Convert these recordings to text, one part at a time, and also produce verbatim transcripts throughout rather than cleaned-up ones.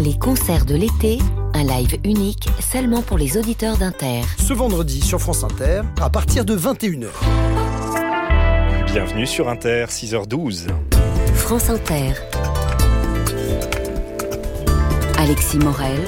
Les concerts de l'été, un live unique seulement pour les auditeurs d'Inter. Ce vendredi sur France Inter, à partir de vingt et une heures. Bienvenue sur Inter, six heures douze. France Inter. Alexis Morel.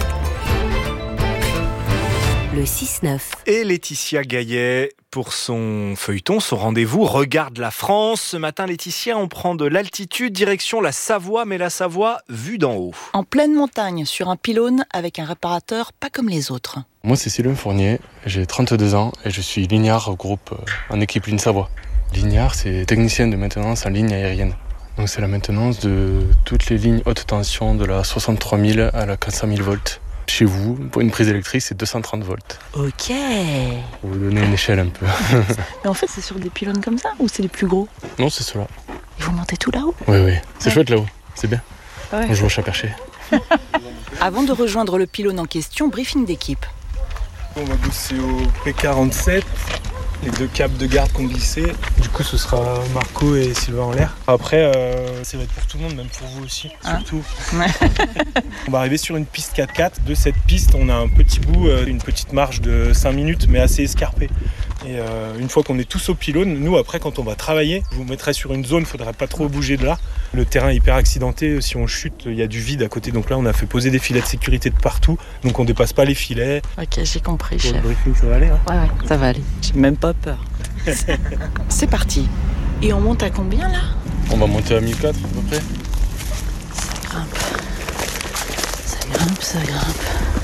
Le six neuf. Et Laetitia Gaillet pour son feuilleton, son rendez-vous Regarde la France. Ce matin, Laetitia, on prend de l'altitude, direction la Savoie, mais la Savoie vue d'en haut. En pleine montagne, sur un pylône, avec un réparateur pas comme les autres. Moi, c'est Sylvain Fournier, j'ai trente-deux ans et je suis lignard au groupe en équipe Ligne Savoie. Lignard, c'est technicien de maintenance en ligne aérienne. Donc c'est la maintenance de toutes les lignes haute tension de la soixante-trois mille à la quatre cent mille volts. Chez vous, pour une prise électrique, c'est deux cent trente volts. Ok. Pour vous donner une échelle un peu. Mais en fait, c'est sur des pylônes comme ça ou c'est les plus gros? Non, c'est cela. Et vous montez tout là-haut? Oui, oui. C'est ouais. Chouette là-haut. C'est bien. Ouais. On joue au chat perché. Avant de rejoindre le pylône en question, briefing d'équipe. On va bosser au P quarante-sept. Les deux câbles de garde qu'on glissait. Du coup, ce sera Marco et Sylvain en l'air. Après, euh, ça va être pour tout le monde, même pour vous aussi, hein surtout. Ouais. On va arriver sur une piste quatre quatre. De cette piste, on a un petit bout, euh, une petite marche de cinq minutes, mais assez escarpée. Et euh, une fois qu'on est tous au pylône, nous, après, quand on va travailler, je vous mettrai sur une zone, il ne faudra pas trop bouger de là. Le terrain est hyper accidenté. Si on chute, il y a du vide à côté. Donc là, on a fait poser des filets de sécurité de partout. Donc on ne dépasse pas les filets. Ok, j'ai compris, Pour chef. le briefing, ça va aller, hein? Ouais, ouais, ça va aller. J'ai même pas peur. C'est parti. Et on monte à combien là? On va monter à mille quatre à peu près. Ça grimpe. Ça grimpe, ça grimpe.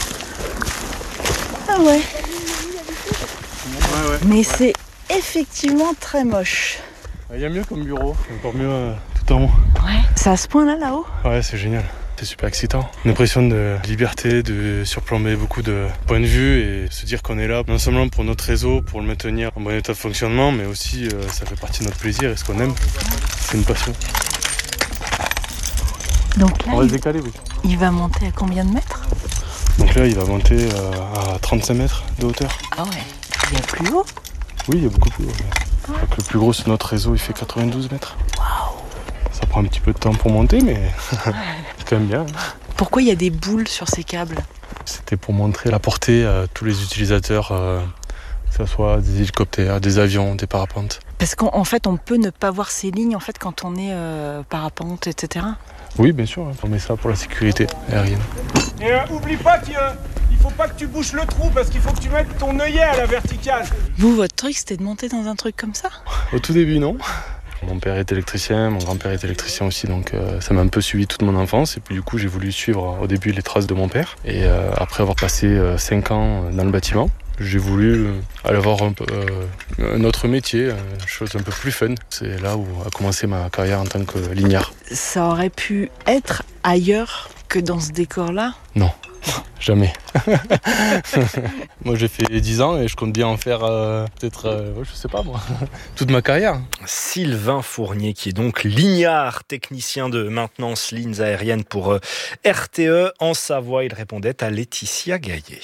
Ah ouais. Ouais, ouais. Mais c'est effectivement très moche. Il y a mieux comme bureau. Encore mieux euh, tout en haut. Ouais. C'est à ce point-là, là-haut? Ouais, c'est génial. C'est super excitant. Une impression de liberté, de surplomber beaucoup de points de vue et se dire qu'on est là non seulement pour notre réseau, pour le maintenir en bon état de fonctionnement, mais aussi euh, ça fait partie de notre plaisir et ce qu'on aime. C'est une passion. Donc là, On va il... se décaler, oui. il va monter à combien de mètres? Donc là, il va monter euh, à trente-cinq mètres de hauteur. Ah ouais. Il y a plus haut? Oui, il y a beaucoup plus haut. Je crois que le plus gros sur notre réseau, il fait quatre-vingt-douze mètres. Waouh. Ça prend un petit peu de temps pour monter, mais c'est quand même bien. Pourquoi il y a des boules sur ces câbles? C'était pour montrer la portée à tous les utilisateurs, euh, que ce soit des hélicoptères, des avions, des parapentes. Parce qu'en en fait, on peut ne pas voir ces lignes en fait quand on est euh, parapente, et cetera. Oui, bien sûr, on met ça pour la sécurité aérienne. Et euh, oublie pas qu'il euh, faut pas que tu bouches le trou parce qu'il faut que tu mettes ton œillet à la verticale. Vous, votre truc, c'était de monter dans un truc comme ça? Au tout début, non. Mon père est électricien, mon grand-père est électricien aussi, donc euh, ça m'a un peu suivi toute mon enfance. Et puis du coup, j'ai voulu suivre au début les traces de mon père. Et euh, après avoir passé euh, cinq ans dans le bâtiment, j'ai voulu euh, aller voir un, peu, euh, un autre métier, une chose un peu plus fun. C'est là où a commencé ma carrière en tant que lignard. Ça aurait pu être ailleurs que dans ce décor-là? Non. Jamais. Moi j'ai fait dix ans et je compte bien en faire euh, peut-être, euh, je sais pas moi, toute ma carrière. Sylvain Fournier qui est donc lignard, technicien de maintenance lignes aériennes pour euh, R T E en Savoie. Il répondait à Laetitia Gaillet.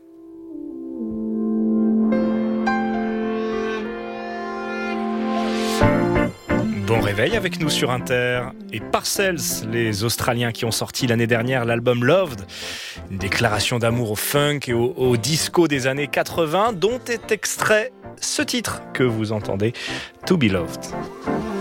Bon réveil avec nous sur Inter. Et Parcells, les Australiens qui ont sorti l'année dernière l'album Loved, une déclaration d'amour au funk et au, au disco des années quatre-vingts, dont est extrait ce titre que vous entendez, To Be Loved.